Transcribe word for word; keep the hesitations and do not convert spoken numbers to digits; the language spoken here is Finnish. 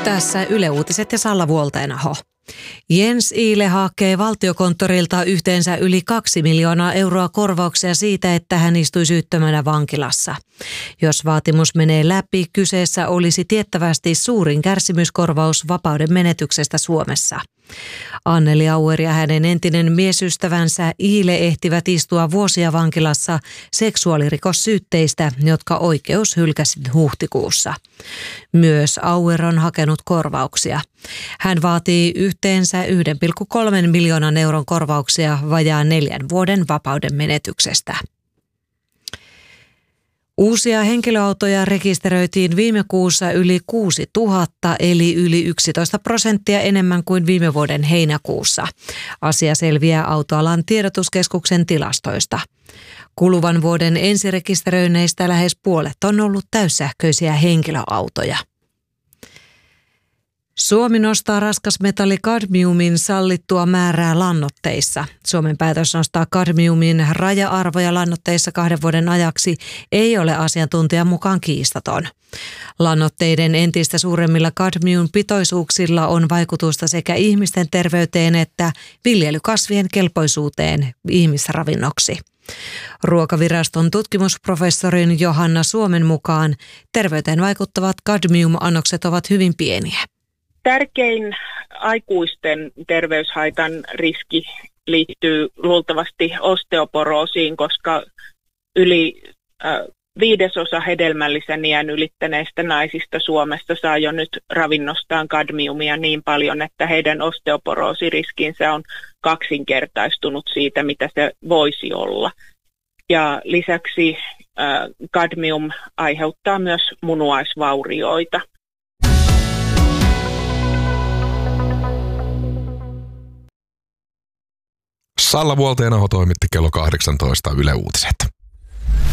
Tässä Yle Uutiset ja Salla Vuolteenaho. Jens Iile hakee valtiokonttorilta yhteensä yli kaksi miljoonaa euroa korvauksia siitä, että hän istui syyttömänä vankilassa. Jos vaatimus menee läpi, kyseessä olisi tiettävästi suurin kärsimyskorvaus vapauden menetyksestä Suomessa. Anneli Auer ja hänen entinen miesystävänsä Iile ehtivät istua vuosia vankilassa seksuaalirikossyytteistä, jotka oikeus hylkäsi huhtikuussa. Myös Auer on hakenut korvauksia. Hän vaatii yhteensä yksi pilkku kolme miljoonan euron korvauksia vajaan neljän vuoden vapauden menetyksestä. Uusia henkilöautoja rekisteröitiin viime kuussa yli kuusi tuhatta, eli yli yksitoista prosenttia enemmän kuin viime vuoden heinäkuussa. Asia selviää Autoalan tiedotuskeskuksen tilastoista. Kuluvan vuoden ensirekisteröinneistä lähes puolet on ollut täyssähköisiä henkilöautoja. Suomi nostaa raskasmetallikadmiumin sallittua määrää lannoitteissa. Suomen päätös nostaa kadmiumin raja-arvoja lannoitteissa kahden vuoden ajaksi ei ole asiantuntijan mukaan kiistaton. Lannoitteiden entistä suuremmilla kadmiumpitoisuuksilla on vaikutusta sekä ihmisten terveyteen että viljelykasvien kelpoisuuteen ihmisravinnoksi. Ruokaviraston tutkimusprofessorin Johanna Suomen mukaan terveyteen vaikuttavat kadmiumannokset ovat hyvin pieniä. Tärkein aikuisten terveyshaitan riski liittyy luultavasti osteoporoosiin, koska yli äh, viidesosa hedelmällisen iän ylittäneistä naisista Suomessa saa jo nyt ravinnostaan kadmiumia niin paljon, että heidän osteoporoosiriskinsä on kaksinkertaistunut siitä, mitä se voisi olla. Ja lisäksi äh, kadmium aiheuttaa myös munuaisvaurioita. Salla Vuolteenaho toimitti kello kahdeksantoista Yle Uutiset.